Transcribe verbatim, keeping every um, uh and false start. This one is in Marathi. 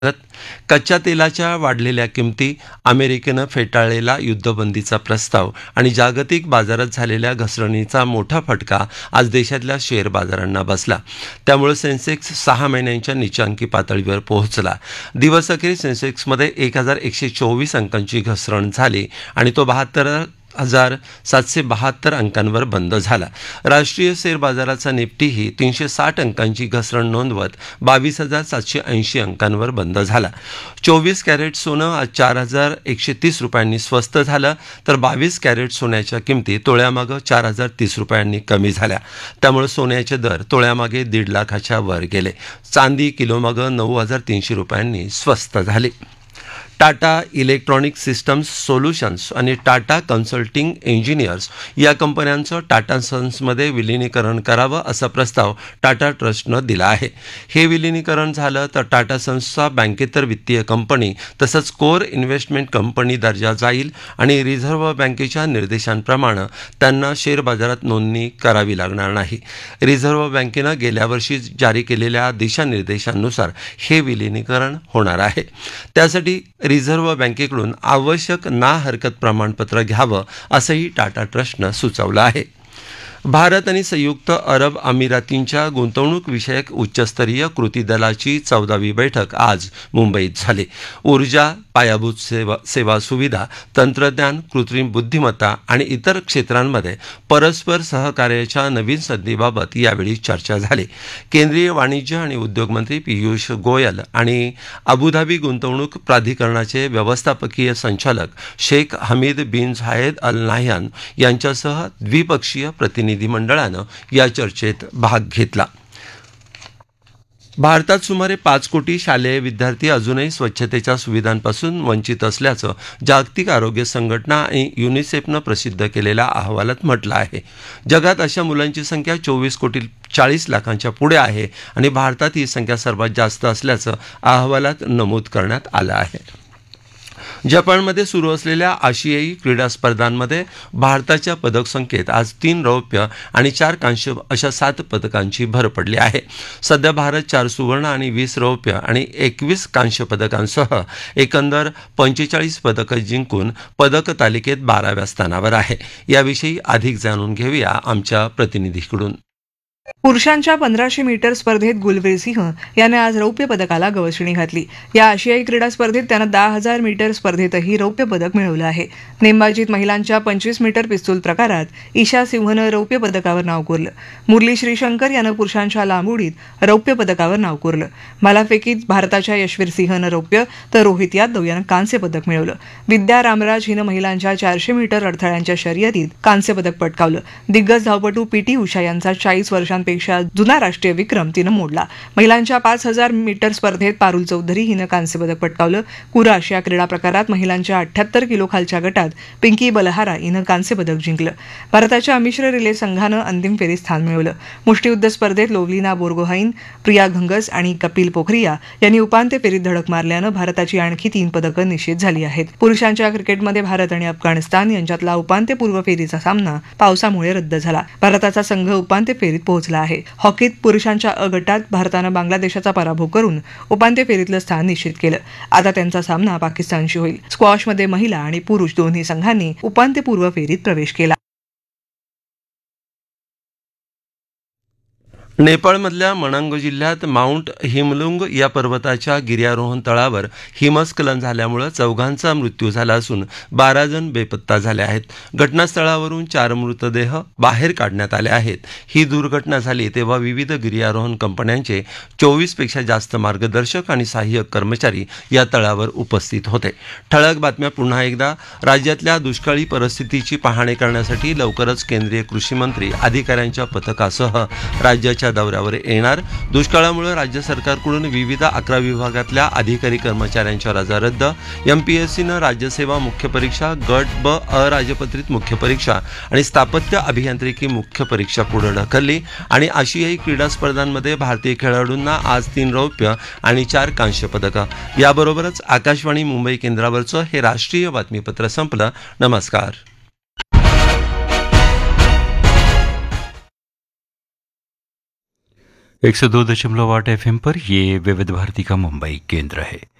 कच्च्या तेलाच्या वाढलेल्या किमती, अमेरिकेनं फेटाळलेला युद्धबंदीचा प्रस्ताव आणि जागतिक बाजारात झालेल्या घसरणीचा मोठा फटका आज देशातल्या शेअर बाजारांना बसला. त्यामुळे सेन्सेक्स सहा महिन्यांच्या निचांकी पातळीवर पोहोचला. दिवसअखेर सेन्सेक्समध्ये एक हजार एकशे चोवीस अंकांची घसरण झाली आणि तो बहात्तर हजार सातशे बहात्तर अंकांवर बंद झाला. राष्ट्रीय शेअर बाजाराचा निफ्टीही तीनशे साठ अंकांची घसरण नोंदवत बावीस हजार सातशे ऐंशी अंकांवर बंद झाला. चोवीस कॅरेट सोनं आज चार हजार एकशे तीस रुपयांनी स्वस्त झालं, तर बावीस कॅरेट सोन्याच्या किमती तोळ्यामागं चार हजार तीस रुपयांनी कमी झाल्या. त्यामुळे सोन्याचे दर तोळ्यामागे दीड लाखाच्या वर गेले. चांदी किलोमागं नऊ हजार तीनशे रुपयांनी स्वस्त झाली. टाटा इलेक्ट्रॉनिक सिस्टम्स सोल्युशन्स आणि टाटा कन्सल्टिंग इंजिनियर्स या कंपन्यांचं टाटा सन्समध्ये विलिनीकरण करावं असा प्रस्ताव टाटा ट्रस्टनं दिला आहे. हे विलिनीकरण झालं तर टाटा सन्सचा बँकेतर वित्तीय कंपनी तसंच कोर इन्व्हेस्टमेंट कंपनी दर्जा जाईल आणि रिझर्व्ह बँकेच्या निर्देशांप्रमाणे त्यांना शेअर बाजारात नोंदणी करावी लागणार नाही. रिझर्व्ह बँकेनं गेल्या वर्षी जारी केलेल्या दिशानिर्देशांनुसार हे विलिनीकरण होणार आहे. त्यासाठी रिझर्व्ह बँकेकडून आवश्यक ना हरकत प्रमाणपत्र घ्यावं असंही टाटा ट्रस्टनं सुचवलं आहे. भारत आणि संयुक्त अरब अमिरातींच्या गुंतवणूक विषयक उच्चस्तरीय कृती दलाची चौदावी बैठक आज मुंबईत झाली. ऊर्जा, पायाभूत सेवा सेवा सुविधा, तंत्रज्ञान, कृत्रिम बुद्धिमत्ता आणि इतर क्षेत्रांमध्ये परस्पर सहकार्याच्या नवीन संधीबाबत यावेळी चर्चा झाली. केंद्रीय वाणिज्य आणि उद्योग मंत्री पियुष गोयल आणि अबुधाबी गुंतवणूक प्राधिकरणाचे व्यवस्थापकीय संचालक शेख हमीद बिन झायेद अल नाह्यान यांच्यासह द्विपक्षीय प्रतिनिधी मंडळानं या चर्चेत भाग घेतला. भारतात सुमारे पाच कोटी शालेय विद्यार्थी अजूनही स्वच्छतेच्या सुविधांपासून वंचित असल्याचं जागतिक आरोग्य संघटना आणि युनिसेफनं प्रसिद्ध केलेल्या अहवालात म्हटलं आहे. जगात अशा मुलांची संख्या चोवीस कोटी चाळीस लाखांच्या पुढे आहे आणि भारतात ही संख्या सर्वात जास्त असल्याचं अहवालात नमूद करण्यात आलं आहे. जपानमध्ये सुरू असलेल्या आशियाई क्रीडा स्पर्धांमध्ये भारताच्या पदक संख्येत आज तीन रौप्य आणि चार कांस्य अशा सात पदकांची भर पडली आहे. सध्या भारत चार सुवर्ण आणि वीस रौप्य आणि एकवीस कांस्य पदकांसह एकंदर पंचेचाळीस पदकं जिंकून पदक तालिकेत बाराव्या स्थानावर आहे. याविषयी अधिक जाणून घेऊया आमच्या प्रतिनिधीकडून. पुरुषांच्या पंधराशे मीटर स्पर्धेत गुलवीर सिंह याने आज रौप्य पदकाला गवसणी घातली. या आशियाई क्रीडा स्पर्धेत त्यानं दहा हजार मीटर स्पर्धेतही रौप्य पदक मिळवलं आहे. नेमबाजीत महिलांच्या पंचवीस मीटर पिस्तूल प्रकारात ईशा सिंहनं रौप्य पदकावर नाव कोरलं. मुरली श्रीशंकर यानं पुरुषांच्या लांब उडीत रौप्य पदकावर नाव कोरलं. भालाफेकीत भारताच्या यशवीर सिंहनं रौप्य तर रोहित यादव यानं कांस्य पदक मिळवलं. विद्या रामराज हिनं महिलांच्या चारशे मीटर अडथळ्यांच्या शर्यतीत कांस्य पदक पटकावलं. दिग्गज धावपटू पीटी उषा यांचा चाळीस वर्षांपेक्षा जुना राष्ट्रीय विक्रम तिनं मोडला. महिलांच्या पाच हजार मीटर स्पर्धेत पारुल चौधरी हिनं कांस्य पदक पटकावलं. कुराश या क्रीडा प्रकारात महिलांच्या अठ्ठ्याहत्तर किलो खालच्या गटात पिंकी बलहारा हिनं कांस्य पदक जिंकलं. भारताच्या मिश्र रिले संघानं अंतिम फेरीत स्थान मिळवलं. मुष्टियुद्ध स्पर्धेत लोव्लिना बोर्गोहाईन, प्रिया घंगस आणि कपिल पोखरिया यांनी उपांत्य फेरीत धडक मारल्यानं भारताची आणखी तीन पदकं निश्चित झाली आहेत. पुरुषांच्या क्रिकेटमध्ये भारत आणि अफगाणिस्तान यांच्यातला उपांत्यपूर्व फेरीचा सामना पावसामुळे रद्द झाला. भारताचा संघ उपांत्य फेरीत पोहोचला आहे. हॉकीत पुरुषांच्या अ गटात भारतानं बांगलादेशाचा पराभव करून उपांत्य फेरीतलं स्थान निश्चित केलं. आता त्यांचा सामना पाकिस्तानशी होईल. स्क्वॉशमध्ये महिला आणि पुरुष दोन्ही संघांनी उपांत्यपूर्व फेरीत प्रवेश केला. नेपाळमधल्या मनांग जिल्ह्यात माउंट हिमलुंग या पर्वताच्या गिर्यारोहण तळावर हिमस्खलन झाल्यामुळे चौघांचा मृत्यू झाला असून बारा जण बेपत्ता झाले आहेत. घटनास्थळावरून चार मृतदेह बाहेर काढण्यात आले आहेत. ही दुर्घटना झाली तेव्हा विविध गिर्यारोहण कंपन्यांचे चोवीसपेक्षा जास्त मार्गदर्शक आणि सहाय्यक कर्मचारी या तळावर उपस्थित होते. ठळक बातम्या पुन्हा एकदा. राज्यातल्या दुष्काळी परिस्थितीची पाहणी करण्यासाठी लवकरच केंद्रीय कृषी मंत्री अधिकाऱ्यांच्या पथकासह राज्याच्या दौऱ्यावर येणार. दुष्काळामुळे राज्य सरकारकडून विविध अकरा विभागातल्या अधिकारी कर्मचाऱ्यांच्या रजा रद्द. एमपीएससीनं राज्यसेवा मुख्य परीक्षा, गट ब अराजपत्रित मुख्य परीक्षा आणि स्थापत्य अभियांत्रिकी मुख्य परीक्षा पुढे ढकलली. आणि आशियाई क्रीडा स्पर्धांमध्ये भारतीय खेळाडूंना आज तीन रौप्य आणि चार कांस्य पदकं. याबरोबरच आकाशवाणी मुंबई केंद्रावरचं हे राष्ट्रीय बातमीपत्र संपलं. नमस्कार. एक सौ दो दशमलव आठ एफ एम पर ये विविध भारती का मुंबई केंद्र है।